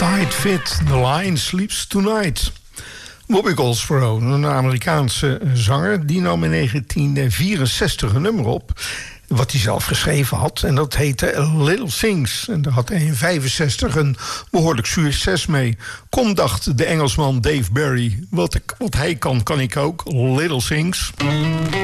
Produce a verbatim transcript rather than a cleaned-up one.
Tight Fit, The Lion Sleeps Tonight. Bobby Goldsboro, een Amerikaanse zanger, die nam in negentien vierenzestig een nummer op wat hij zelf geschreven had. En dat heette Little Things. En daar had hij in vijfenzestig een behoorlijk succes mee. Kom, dacht de Engelsman Dave Berry, wat, ik, wat hij kan, kan ik ook. Little Things.